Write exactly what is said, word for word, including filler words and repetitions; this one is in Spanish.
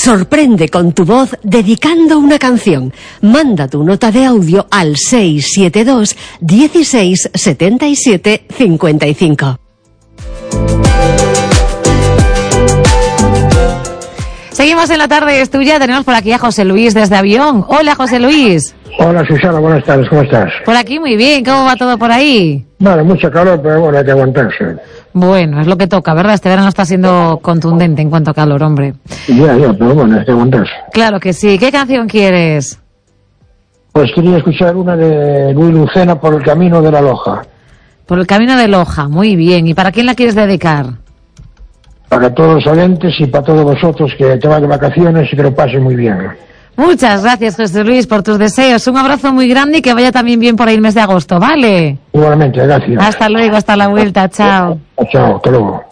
Sorprende con tu voz dedicando una canción. Manda tu nota de audio al seis siete dos, dieciséis, setenta y siete, cincuenta y cinco. Seguimos en La Tarde es Tuya. Tenemos por aquí a José Luis desde Avión. Hola, José Luis. Hola, Susana, buenas tardes, ¿cómo estás? Por aquí muy bien. ¿Cómo va todo por ahí? Vale, mucho calor, pero bueno, hay que aguantarse. Bueno, es lo que toca, ¿verdad? Este verano está siendo contundente en cuanto a calor, hombre. Ya, ya, pero bueno, hay que aguantarse. Claro que sí. ¿Qué canción quieres? Pues quería escuchar una de Luis Lucena, Por el camino de la Loja. Por el camino de Loja, muy bien. ¿Y para quién la quieres dedicar? Para todos los oyentes y para todos vosotros que te van de vacaciones y que lo pasen muy bien. Muchas gracias, José Luis, por tus deseos. Un abrazo muy grande y que vaya también bien por ahí el mes de agosto, ¿vale? Igualmente, gracias. Hasta luego, hasta la vuelta, chao. Chao, hasta luego.